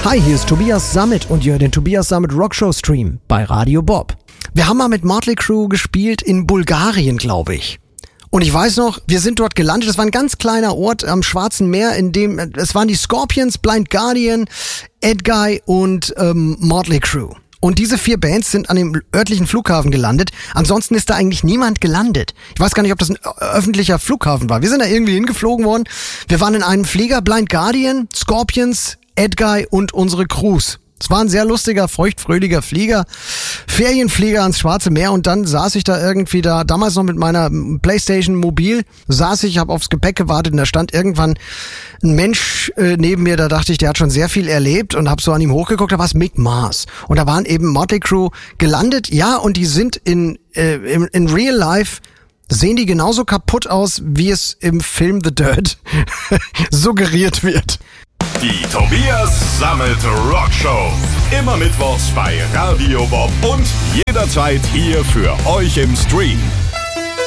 Hi, hier ist Tobias Sammet und ihr hört den Tobias Sammet Rockshow Stream bei Radio Bob. Wir haben mal mit Motley Crue gespielt in Bulgarien, glaube ich. Und ich weiß noch, wir sind dort gelandet. Es war ein ganz kleiner Ort am Schwarzen Meer, in dem es waren die Scorpions, Blind Guardian, Edguy und Motley Crue. Und diese 4 Bands sind an dem örtlichen Flughafen gelandet. Ansonsten ist da eigentlich niemand gelandet. Ich weiß gar nicht, ob das ein öffentlicher Flughafen war. Wir sind da irgendwie hingeflogen worden. Wir waren in einem Flieger, Blind Guardian, Scorpions, Edguy und unsere Crews. Es war ein sehr lustiger, feuchtfröhlicher Flieger, Ferienflieger ans Schwarze Meer, und dann saß ich da irgendwie da, damals noch mit meiner Playstation Mobil, habe aufs Gepäck gewartet, und da stand irgendwann ein Mensch neben mir, da dachte ich, der hat schon sehr viel erlebt, und hab so an ihm hochgeguckt, da war es Mick Mars. Und da waren eben Motley Crue gelandet, ja, und die sind in Real Life, sehen die genauso kaputt aus, wie es im Film The Dirt suggeriert wird. Die Tobias Sammet Rockshow. Immer mittwochs bei Radio Bob und jederzeit hier für euch im Stream.